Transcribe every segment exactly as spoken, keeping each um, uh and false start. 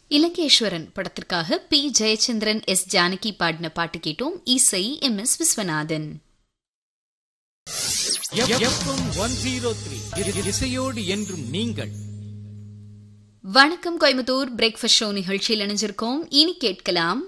இலங்கேஸ்வரன் படத்திற்காக B Jayachandran, S Janaki பாடின பாட்டு கேட்டோம். இசை எம் எஸ் விஸ்வநாதன். இசையோடு என்றும் நீங்கள். வணக்கம் கோயம்புத்தூர் பிரேக்ஃபாஸ்ட் ஷோ நிகழ்ச்சியில் இணைஞ்சிருக்கோம். இனி கேட்கலாம்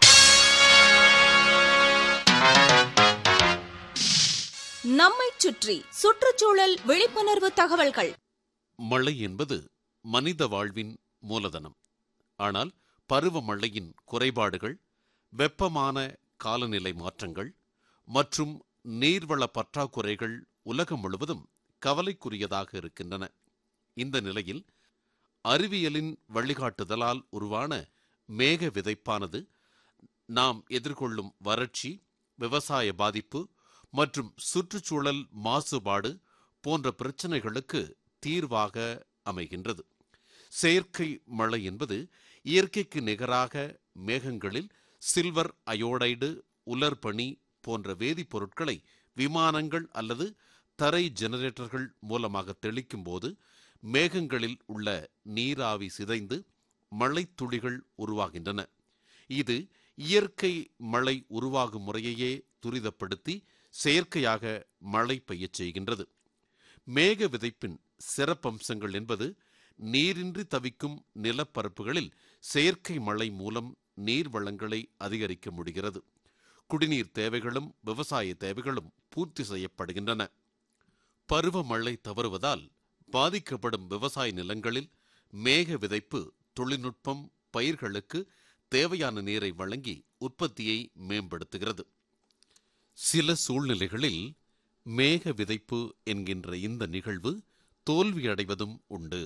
நம்மை சுற்றி சுற்றுச்சூழல் விழிப்புணர்வு தகவல்கள். மழை என்பது மனித வாழ்வின் மூலதனம். ஆனால் பருவமழையின் குறைபாடுகள், வெப்பமான காலநிலை மாற்றங்கள் மற்றும் நீர்வள பற்றாக்குறைகள் உலகம் முழுவதும் கவலைக்குரியதாக இருக்கின்றன. இந்த நிலையில் அறிவியலின் வழிகாட்டுதலால் உருவான மேக விதைப்பானது நாம் எதிர்கொள்ளும் வறட்சி, விவசாய பாதிப்பு மற்றும் சுற்றுச்சூழல் மாசுபாடு போன்ற பிரச்சினைகளுக்கு தீர்வாக அமைகின்றது. செயற்கை மழை என்பது இயற்கைக்கு நிகராக மேகங்களில் சில்வர் அயோடைடு, உலர்பனி போன்ற வேதிப்பொருட்களை விமானங்கள் அல்லது தரை ஜெனரேட்டர்கள் மூலமாக தெளிக்கும் போது மேகங்களில் உள்ள நீராவி சிதைந்து மழை துளிகள் உருவாகின்றன. இது இயற்கை மழை உருவாகும் முறையையே துரிதப்படுத்தி செயற்கையாக மழை பெய்யச் செய்கின்றது. மேக விதைப்பின் சிறப்பம்சங்கள் என்பது நீரின்றி தவிக்கும் நிலப்பரப்புகளில் செயற்கை மழை மூலம் நீர் வளங்களை அதிகரிக்க முடிகிறது. குடிநீர் தேவைகளும் விவசாய தேவைகளும் பூர்த்தி செய்யப்படுகின்றன. பருவமழை தவறுவதால் பாதிக்கப்படும் விவசாய நிலங்களில் மேக விதைப்பு தொழில்நுட்பம் பயிர்களுக்கு தேவையான நீரை வழங்கி உற்பத்தியை மேம்படுத்துகிறது. சில சூழ்நிலைகளில் மேக விதைப்பு என்கின்ற இந்த நிகழ்வு தோல்வியடைவதும் உண்டு.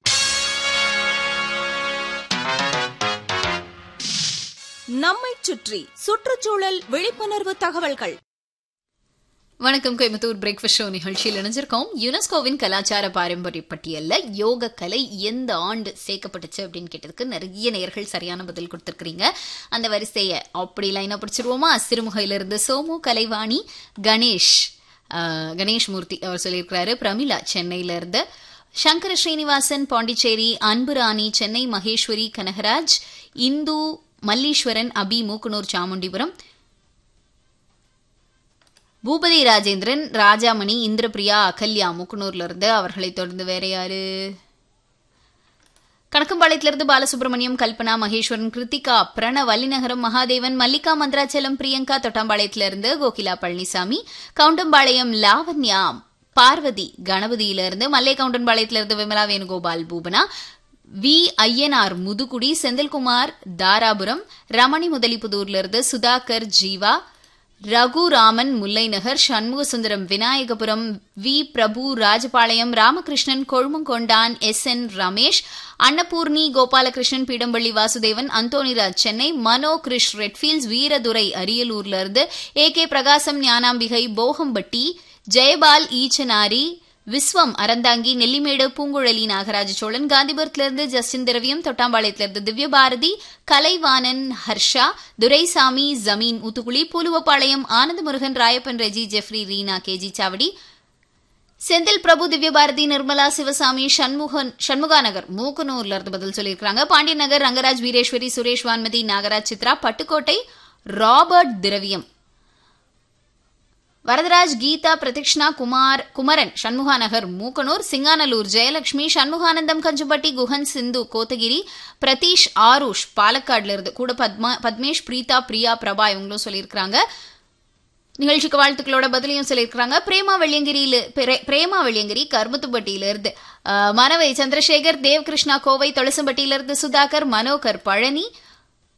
நம்மை சுற்றி சுற்றுச்சூழல் விழிப்புணர்வு தகவல்கள். வணக்கம் கோயம்புத்தூர் பிரேக்ஃபாஸ்ட் ஷோ நிகழ்ச்சியில் இணைஞ்சிருக்கோம். யுனெஸ்கோவின் கலாச்சார பாரம்பரிய பட்டியல்ல யோக கலை எந்த ஆண்டு சேர்க்கப்பட்டுச்சு அப்படின்னு கேட்டதுக்கு நிறைய நேயர்கள் சரியான பதில் கொடுத்திருக்கிறீங்க. அந்த வரிசையை அப்படி லைனா பிடிச்சிருவோமா? சிறுமுகையிலிருந்து சோமு, கலைவாணி, கணேஷ் கணேஷ் மூர்த்தி அவர் சொல்லியிருக்கிறாரு. பிரமிளா சென்னையில இருந்து, சங்கர ஸ்ரீனிவாசன் பாண்டிச்சேரி, அன்புராணி சென்னை, மகேஸ்வரி கனகராஜ், இந்து மல்லீஸ்வரன், அபி மூக்குனூர் சாமுண்டிபுரம், பூபதி ராஜேந்திரன், ராஜாமணி, இந்திரபிரியா, அகல்யா மூக்குனூர்ல இருந்து. அவர்களை தொடர்ந்து வேற யாரு? கணக்கம்பாளையத்திலிருந்து பாலசுப்ரமணியம், கல்பனா, மகேஸ்வரன், கிருத்திகா, பிரணவ், வள்ளிநகரம், மகாதேவன், மல்லிகா, மந்திராச்சலம், பிரியங்கா, தொட்டாம்பாளையத்திலிருந்து கோகிலா பழனிசாமி, கவுண்டம்பாளையம் லாவண்யா, பார்வதி கணபதியிலிருந்து, மல்லை கவுண்டன்பாளையத்திலிருந்து Vimala Venugopal, Bhuvana, we Ayyanar Muthukudi, Senthilkumar Dharapuram, Ramani முதலிப்புதூர்லிருந்து Sudhakar, Jeeva, Raghuraman Mullai Nagar, Shanmugasundaram Vinayagapuram, we Prabhu Rajapalayam, Ramakrishnan Kolumangondan, S N Ramesh, Annapoorani Gopalakrishnan, Peedampalli Vasudevan, Antonyraj Chennai, Mano Krish Redfields, Veeradurai அரியலூர்ல இருந்து, ஏ கே பிரகாசம், ஞானாம்பிகை போகம்பட்டி, ஜெயபால் ஈச்சனாரி, விஸ்வம் அறந்தாங்கி, நெல்லிமேடு, பூங்குழலி, நாகராஜ சோழன், காந்திபுரத்திலிருந்து ஜஸ்டின் திரவியம், தொட்டாம்பாளையத்திலிருந்து திவ்யபாரதி, கலைவாணன், ஹர்ஷா, துரைசாமி, ஜமீன் ஊத்துக்குளி, பூலுவப்பாளையம், ஆனந்தமுருகன், ராயப்பன், ரெஜி, ஜெஃப்ரி, ரீனா, கேஜி சாவடி, செந்தில் பிரபு, திவ்யபாரதி, நிர்மலா, சிவசாமி, சண்முகன் சண்முகாநகர் மூக்கனூர்ல இருந்து பதில் சொல்லியிருக்காங்க. பாண்டியன் நகர், ரங்கராஜ், வீரேஸ்வரி, சுரேஷ், வான்மதி, நாகராஜ், சித்ரா, பட்டுக்கோட்டை, ராபர்ட் திரவியம், வரதராஜ், கீதா, பிரதீக்ஷனா, குமார் குமரன், சண்முகாநகர் மூக்கனூர், சிங்கானலூர், ஜெயலட்சுமி, சண்முகானந்தம், கஞ்சுப்பட்டி, குஹன், சிந்து, கோத்தகிரி, பிரதீஷ், ஆருஷ் பாலக்காடுல இருந்து, கூட பத்மா, பத்மேஷ், பிரீதா, பிரியா, பிரபா இவங்களும் சொல்லியிருக்கிறாங்க. நிகழ்ச்சிக்கு வாழ்த்துக்களோட பதிலையும் சொல்லியிருக்கிறாங்க. பிரேமா வெள்ளியங்கிரியில பிரேமா வெள்ளியங்கிரி கருமத்துப்பட்டியிலிருந்து, மனவை சந்திரசேகர், தேவ்கிருஷ்ணா கோவை, தொளசம்பட்டியிலிருந்து சுதாகர், மனோகர், பழனி,